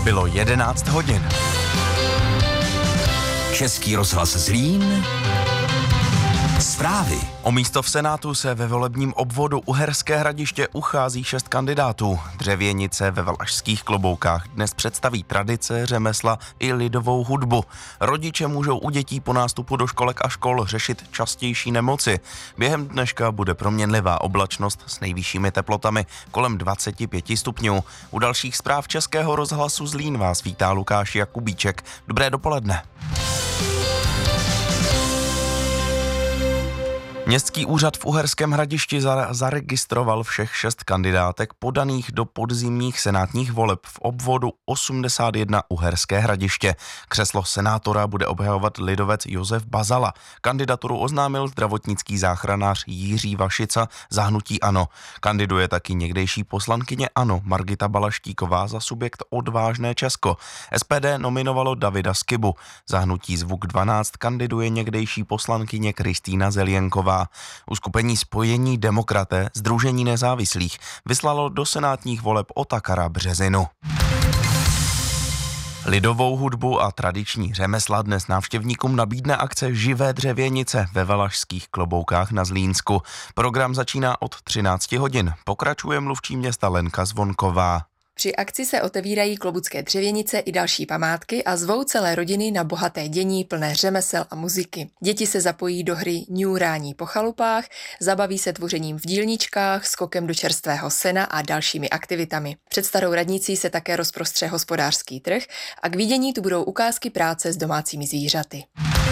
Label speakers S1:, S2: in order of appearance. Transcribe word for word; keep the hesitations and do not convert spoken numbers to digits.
S1: Bylo jedenáct hodin.
S2: Český rozhlas Zlín. Zprávy.
S1: O místo v Senátu se ve volebním obvodu Uherské Hradiště uchází šest kandidátů. Dřevěnice ve Valašských Kloboukách dnes představí tradice, řemesla i lidovou hudbu. Rodiče můžou u dětí po nástupu do školek a škol řešit častější nemoci. Během dneška bude proměnlivá oblačnost s nejvyššími teplotami kolem dvacet pět stupňů. U dalších zpráv Českého rozhlasu Zlín vás vítá Lukáš Jakubíček. Dobré dopoledne. Městský úřad v Uherském Hradišti zaregistroval všech šest kandidátek podaných do podzimních senátních voleb v obvodu osmdesát jedna Uherské Hradiště. Křeslo senátora bude obhajovat lidovec Josef Bazala. Kandidaturu oznámil zdravotnický záchranář Jiří Vašica za hnutí ANO. Kandiduje taky někdejší poslankyně ANO Margita Balaštíková za subjekt Odvážné Česko. S P D nominovalo Davida Skibu. Za hnutí Zvuk dvanáct kandiduje někdejší poslankyně Kristýna Zelienková. Uskupení Spojení demokraté Sdružení nezávislých vyslalo do senátních voleb Otakara Březinu. Lidovou hudbu a tradiční řemesla dnes návštěvníkům nabídne akce Živé dřevěnice ve Valašských Kloboukách na Zlínsku. Program začíná od třináct hodin. Pokračuje mluvčí města Lenka Zvonková.
S3: Při akci se otevírají klobucké dřevěnice i další památky a zvou celé rodiny na bohaté dění plné řemesel a muziky. Děti se zapojí do hry ňůrání po chalupách, zabaví se tvořením v dílničkách, skokem do čerstvého sena a dalšími aktivitami. Před starou radnicí se také rozprostře hospodářský trh a k vidění tu budou ukázky práce s domácími zvířaty.